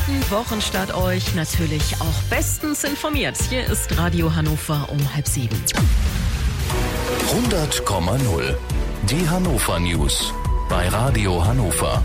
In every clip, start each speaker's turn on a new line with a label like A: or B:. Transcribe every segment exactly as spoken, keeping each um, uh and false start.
A: guten Wochenstart euch natürlich auch bestens informiert. Hier ist Radio Hannover um halb sieben.
B: hundert Komma null. Die Hannover News bei Radio Hannover.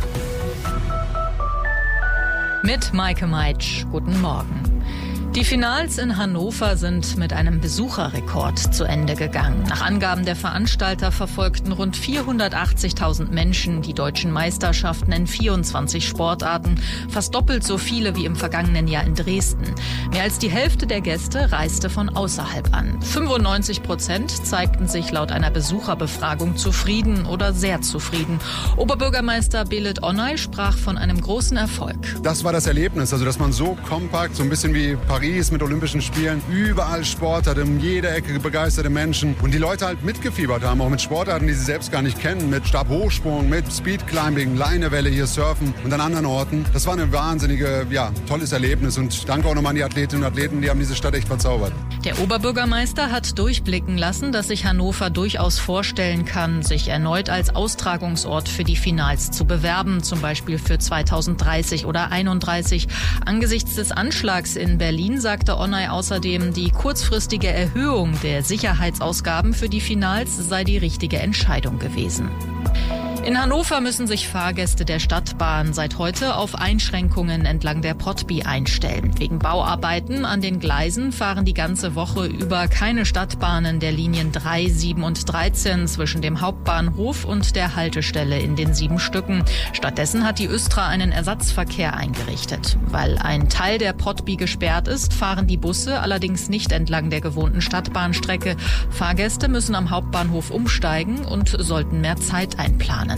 A: Mit Maike Meitsch. Guten Morgen. Die Finals in Hannover sind mit einem Besucherrekord zu Ende gegangen. Nach Angaben der Veranstalter verfolgten rund vierhundertachtzigtausend Menschen die deutschen Meisterschaften in vierundzwanzig Sportarten, fast doppelt so viele wie im vergangenen Jahr in Dresden. Mehr als die Hälfte der Gäste reiste von außerhalb an. fünfundneunzig Prozent zeigten sich laut einer Besucherbefragung zufrieden oder sehr zufrieden. Oberbürgermeister Belit Onay sprach von einem großen Erfolg.
C: Das war das Erlebnis, also dass man so kompakt, so ein bisschen wie Paris mit Olympischen Spielen, überall Sport hat, in jeder Ecke begeisterte Menschen und die Leute halt mitgefiebert haben, auch mit Sportarten, die sie selbst gar nicht kennen, mit Stabhochsprung, mit Speedclimbing, Leinewelle, hier Surfen und an anderen Orten. Das war ein wahnsinniges, ja, tolles Erlebnis und danke auch nochmal an die Athletinnen und Athleten, die haben diese Stadt echt verzaubert.
A: Der Oberbürgermeister hat durchblicken lassen, dass sich Hannover durchaus vorstellen kann, sich erneut als Austragungsort für die Finals zu bewerben, zum Beispiel für zweitausenddreißig oder einunddreißig. Angesichts des Anschlags in Berlin sagte Onay außerdem, die kurzfristige Erhöhung der Sicherheitsausgaben für die Finals sei die richtige Entscheidung gewesen. In Hannover müssen sich Fahrgäste der Stadtbahn seit heute auf Einschränkungen entlang der Pottby einstellen. Wegen Bauarbeiten an den Gleisen fahren die ganze Woche über keine Stadtbahnen der Linien drei, sieben und dreizehn zwischen dem Hauptbahnhof und der Haltestelle in den sieben Stücken. Stattdessen hat die Östra einen Ersatzverkehr eingerichtet. Weil ein Teil der Pottby gesperrt ist, fahren die Busse allerdings nicht entlang der gewohnten Stadtbahnstrecke. Fahrgäste müssen am Hauptbahnhof umsteigen und sollten mehr Zeit einplanen.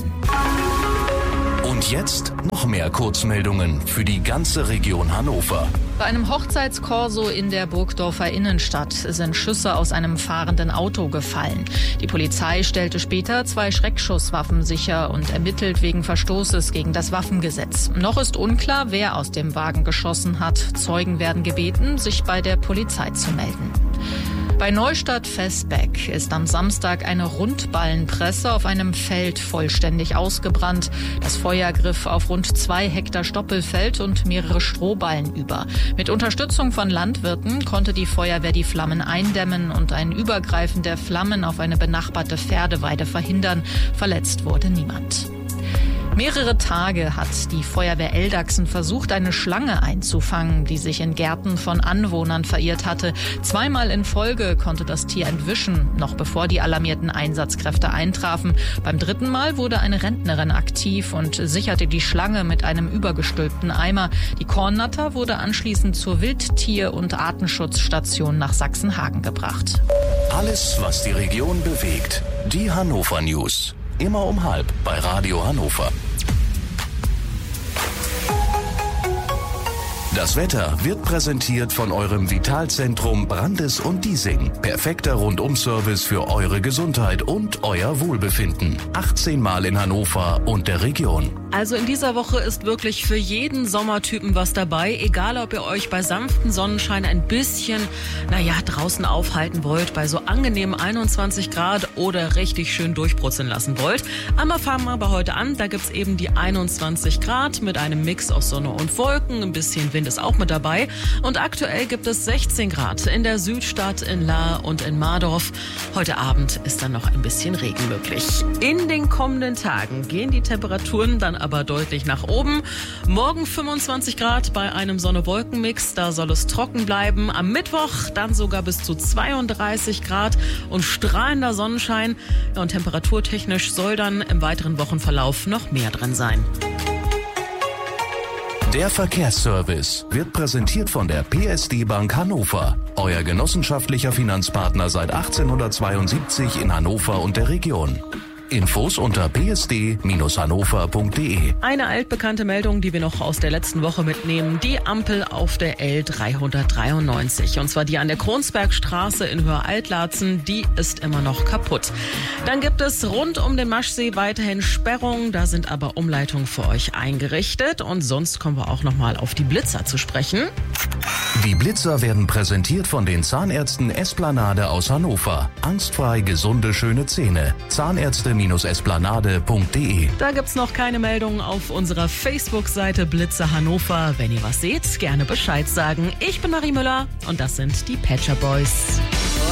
B: Und jetzt noch mehr Kurzmeldungen für die ganze Region Hannover.
A: Bei einem Hochzeitskorso in der Burgdorfer Innenstadt sind Schüsse aus einem fahrenden Auto gefallen. Die Polizei stellte später zwei Schreckschusswaffen sicher und ermittelt wegen Verstoßes gegen das Waffengesetz. Noch ist unklar, wer aus dem Wagen geschossen hat. Zeugen werden gebeten, sich bei der Polizei zu melden. Bei Neustadt-Vesbeck ist am Samstag eine Rundballenpresse auf einem Feld vollständig ausgebrannt. Das Feuer griff auf rund zwei Hektar Stoppelfeld und mehrere Strohballen über. Mit Unterstützung von Landwirten konnte die Feuerwehr die Flammen eindämmen und ein Übergreifen der Flammen auf eine benachbarte Pferdeweide verhindern. Verletzt wurde niemand. Mehrere Tage hat die Feuerwehr Eldachsen versucht, eine Schlange einzufangen, die sich in Gärten von Anwohnern verirrt hatte. Zweimal in Folge konnte das Tier entwischen, noch bevor die alarmierten Einsatzkräfte eintrafen. Beim dritten Mal wurde eine Rentnerin aktiv und sicherte die Schlange mit einem übergestülpten Eimer. Die Kornnatter wurde anschließend zur Wildtier- und Artenschutzstation nach Sachsenhagen gebracht.
B: Alles, was die Region bewegt. Die Hannover News. Immer um halb bei Radio Hannover. Das Wetter wird präsentiert von eurem Vitalzentrum Brandes und Diesing. Perfekter Rundum-Service für eure Gesundheit und euer Wohlbefinden. achtzehn Mal in Hannover und der Region.
A: Also in dieser Woche ist wirklich für jeden Sommertypen was dabei. Egal, ob ihr euch bei sanftem Sonnenschein ein bisschen, naja, draußen aufhalten wollt, bei so angenehmen einundzwanzig Grad oder richtig schön durchbrutzeln lassen wollt. Einmal fangen wir aber heute an. Da gibt's eben die einundzwanzig Grad mit einem Mix aus Sonne und Wolken. Ein bisschen Wind ist auch mit dabei. Und aktuell gibt es sechzehn Grad in der Südstadt, in Lahr und in Mardorf. Heute Abend ist dann noch ein bisschen Regen möglich. In den kommenden Tagen gehen die Temperaturen dann aber deutlich nach oben. Morgen fünfundzwanzig Grad bei einem Sonne-Wolken-Mix. Da soll es trocken bleiben. Am Mittwoch dann sogar bis zu zweiunddreißig Grad und strahlender Sonnenschein. Ja, und temperaturtechnisch soll dann im weiteren Wochenverlauf noch mehr drin sein.
B: Der Verkehrsservice wird präsentiert von der P S D Bank Hannover. Euer genossenschaftlicher Finanzpartner seit achtzehnhundertzweiundsiebzig in Hannover und der Region. Infos unter p s d Bindestrich hannover punkt d e.
A: Eine altbekannte Meldung, die wir noch aus der letzten Woche mitnehmen. Die Ampel auf der L dreihundertdreiundneunzig. Und zwar die an der Kronsbergstraße in Höher-Altlatzen. Die ist immer noch kaputt. Dann gibt es rund um den Maschsee weiterhin Sperrungen. Da sind aber Umleitungen für euch eingerichtet. Und sonst kommen wir auch noch mal auf die Blitzer zu sprechen.
B: Die Blitzer werden präsentiert von den Zahnärzten Esplanade aus Hannover. Angstfrei gesunde, schöne Zähne. Zahnärzte esplanade punkt de.
D: Da gibt's noch keine Meldungen auf unserer Facebook-Seite Blitzer Hannover. Wenn ihr was seht, gerne Bescheid sagen. Ich bin Marie Müller und das sind die Pet Shop Boys.